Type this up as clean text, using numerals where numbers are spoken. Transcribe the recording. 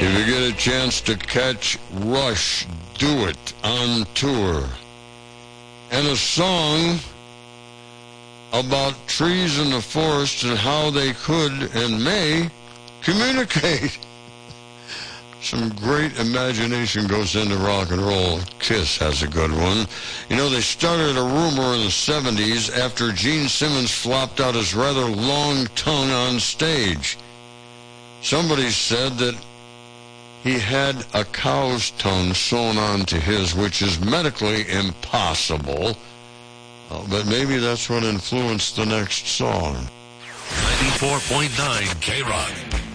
If you get a chance to catch Rush, do it on tour. And a song about trees in the forest and how they could and may communicate. Some great imagination goes into rock and roll. Kiss has a good one. You know, they started a rumor in the 70s after Gene Simmons flopped out his rather long tongue on stage. Somebody said that he had a cow's tongue sewn onto his, which is medically impossible. But maybe that's what influenced the next song. 94.9 K-Rock.